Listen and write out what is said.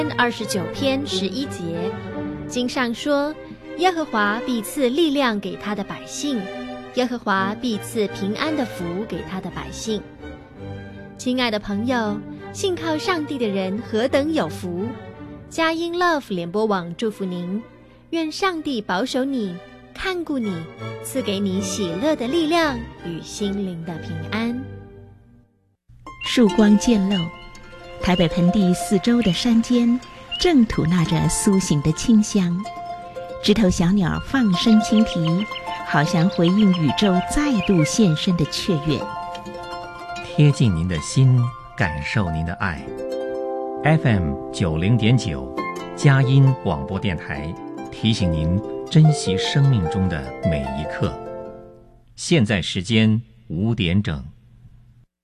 29篇11节，经上说，耶和华必赐力量给他的百姓，耶和华必赐平安的福给他的百姓。亲爱的朋友，信靠上帝的人何等有福！佳音 Love 联播网祝福您，愿上帝保守你，看顾你，赐给你喜乐的力量与心灵的平安。 曙光渐露，台北盆地四周的山间正吐纳着苏醒的清香，枝头小鸟放声轻啼，好像回应宇宙再度现身的雀跃。 贴近您的心，感受您的爱。FM 90.9佳音广播电台提醒您珍惜生命中的每一刻。现在时间5点整。